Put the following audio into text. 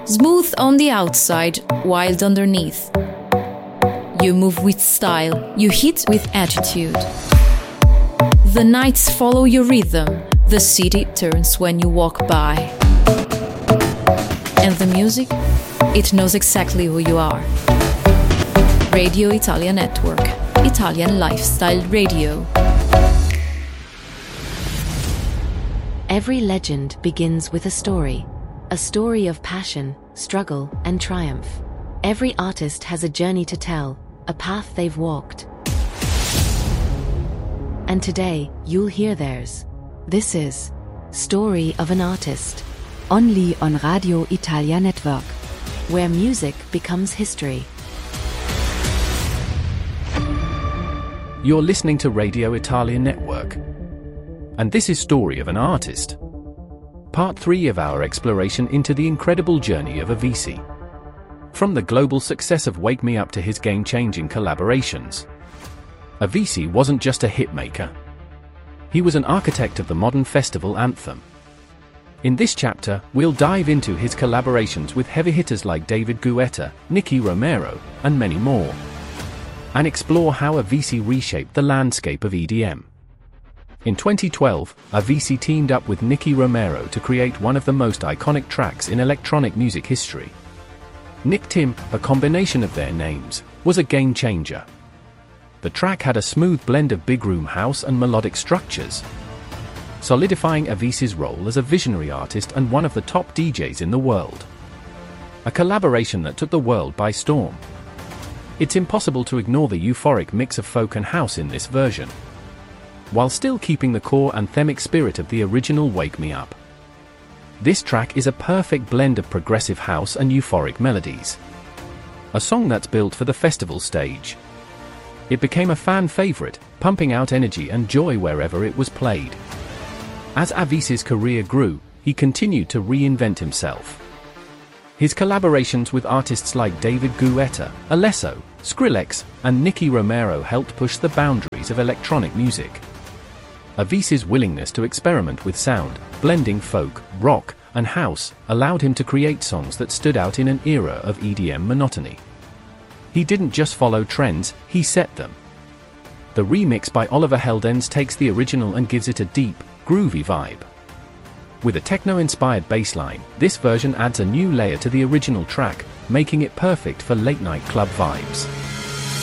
Smooth on the outside, wild underneath. You move with style, you hit with attitude. The nights follow your rhythm, the city turns when you walk by. And the music, it knows exactly who you are. Radio Italia Network, Italian Lifestyle Radio. Every legend begins with a story of passion, struggle, and triumph. Every artist has a journey to tell, a path they've walked. And today, you'll hear theirs. This is Story of an Artist, only on Radio Italia Network, where music becomes history. You're listening to Radio Italia Network, and this is Story of an Artist, part 3 of our exploration into the incredible journey of Avicii. From the global success of Wake Me Up to his game-changing collaborations, Avicii wasn't just a hitmaker. He was an architect of the modern festival anthem. In this chapter, we'll dive into his collaborations with heavy hitters like David Guetta, Nicky Romero, and many more, and explore how Avicii reshaped the landscape of EDM. In 2012, Avicii teamed up with Nicky Romero to create one of the most iconic tracks in electronic music history. Nick Tim, a combination of their names, was a game changer. The track had a smooth blend of big room house and melodic structures, solidifying Avicii's role as a visionary artist and one of the top DJs in the world. A collaboration that took the world by storm. It's impossible to ignore the euphoric mix of folk and house in this version, while still keeping the core anthemic spirit of the original Wake Me Up. This track is a perfect blend of progressive house and euphoric melodies. A song that's built for the festival stage. It became a fan favorite, pumping out energy and joy wherever it was played. As Avicii's career grew, he continued to reinvent himself. His collaborations with artists like David Guetta, Alesso, Skrillex, and Nicky Romero helped push the boundaries of electronic music. Avicii's willingness to experiment with sound, blending folk, rock, and house, allowed him to create songs that stood out in an era of EDM monotony. He didn't just follow trends, he set them. The remix by Oliver Heldens takes the original and gives it a deep, groovy vibe. With a techno-inspired bass line, this version adds a new layer to the original track, making it perfect for late-night club vibes.